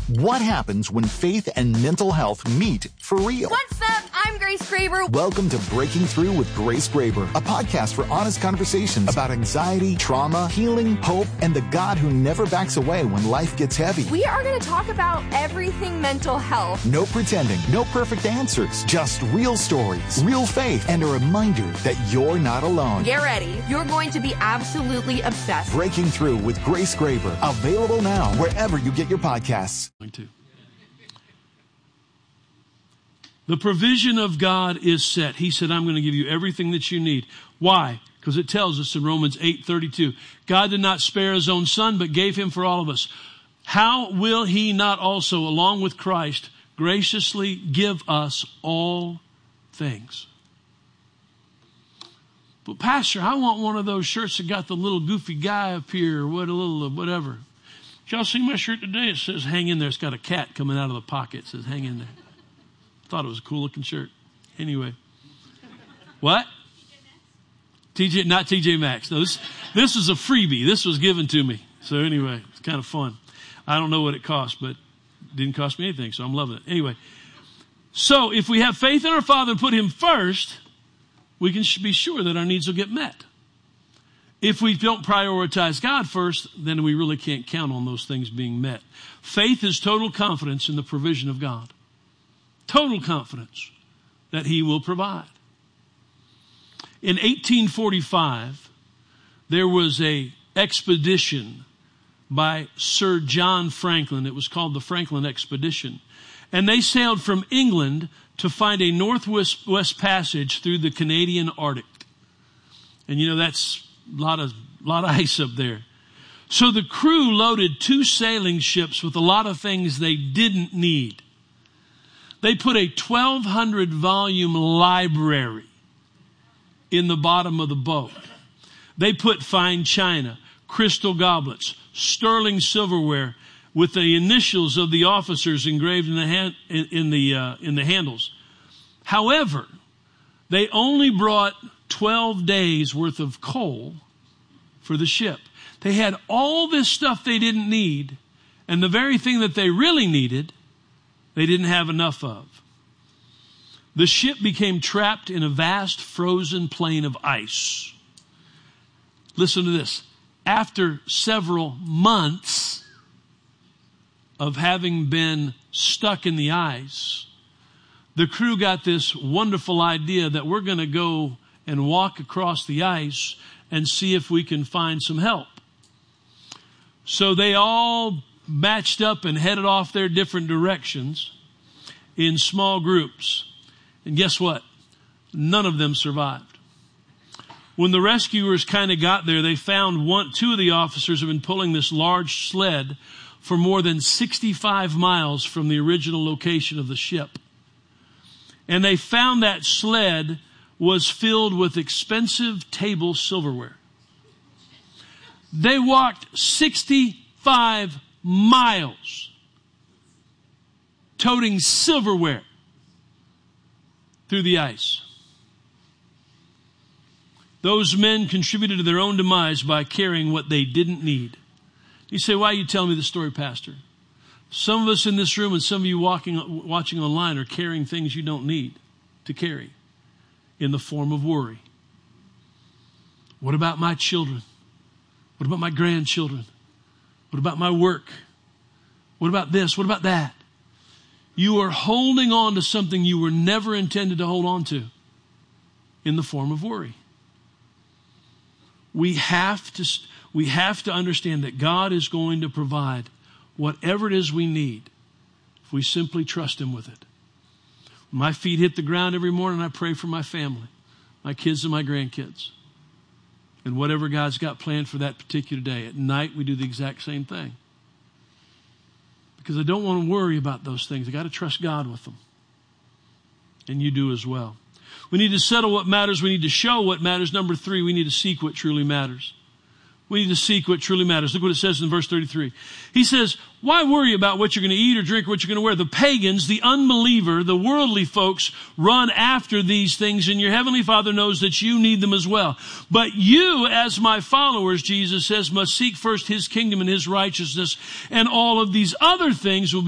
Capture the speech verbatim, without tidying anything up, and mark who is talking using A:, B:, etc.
A: What happens when faith and mental health meet for real?
B: What's up? I'm Grace Graber.
A: Welcome to Breaking Through with Grace Graber, a podcast for honest conversations about anxiety, trauma, healing, hope, and the God who never backs away when life gets heavy.
B: We are going to talk about everything mental health.
A: No pretending, no perfect answers, just real stories, real faith, and a reminder that you're not alone.
B: Get ready. You're going to be absolutely obsessed.
A: Breaking Through with Grace Graber, available now wherever you get your podcasts.
C: The provision of God is set. He said, I'm going to give you everything that you need. Why? Because it tells us in Romans eight thirty-two, God did not spare his own son, but gave him for all of us. How will he not also, along with Christ, graciously give us all things? But Pastor, I want one of those shirts that got the little goofy guy up here, or what a little whatever. Did y'all see my shirt today? It says hang in there. It's got a cat coming out of the pocket. It says hang in there. Thought it was a cool looking shirt. Anyway. What? T J, not T J Maxx. No, this, this was a freebie. This was given to me. So anyway, it's kind of fun. I don't know what it cost, but it didn't cost me anything, so I'm loving it. Anyway. So if we have faith in our Father and put him first, we can be sure that our needs will get met. If we don't prioritize God first, then we really can't count on those things being met. Faith is total confidence in the provision of God. Total confidence that he will provide. In eighteen forty-five, there was a expedition by Sir John Franklin. It was called the Franklin Expedition. And they sailed from England to find a northwest west passage through the Canadian Arctic. And you know, that's a lot of, lot of ice up there. So the crew loaded two sailing ships with a lot of things they didn't need. They put a twelve hundred volume library in the bottom of the boat. They put fine china, crystal goblets, sterling silverware with the initials of the officers engraved in the hand, in, in the uh, in the handles. However, they only brought twelve days worth of coal for the ship. They had all this stuff they didn't need, and the very thing that they really needed, they didn't have enough of. The ship became trapped in a vast frozen plain of ice. Listen to this. After several months of having been stuck in the ice, the crew got this wonderful idea that we're going to go and walk across the ice and see if we can find some help. So they all matched up and headed off their different directions in small groups. And guess what? None of them survived. When the rescuers kind of got there, they found one, two of the officers had been pulling this large sled for more than sixty-five miles from the original location of the ship. And they found that sled was filled with expensive table silverware. They walked sixty-five miles toting silverware through the ice. Those men contributed to their own demise by carrying what they didn't need. You say, why are you telling me this story, Pastor? Some of us in this room and some of you walking, watching online are carrying things you don't need to carry in the form of worry. What about my children? What about my grandchildren? What about my work? What about this? What about that? You are holding on to something you were never intended to hold on to in the form of worry. We have to, we have to understand that God is going to provide whatever it is we need if we simply trust him with it. When my feet hit the ground every morning, I pray for my family, my kids and my grandkids, and whatever God's got planned for that particular day. At night, we do the exact same thing. Because I don't want to worry about those things. I got to trust God with them. And you do as well. We need to settle what matters. We need to show what matters. Number three, we need to seek what truly matters. We need to seek what truly matters. Look what it says in verse thirty-three. He says, why worry about what you're going to eat or drink, or what you're going to wear? The pagans, the unbeliever, the worldly folks run after these things, and your heavenly Father knows that you need them as well. But you, as my followers, Jesus says, must seek first his kingdom and his righteousness, and all of these other things will be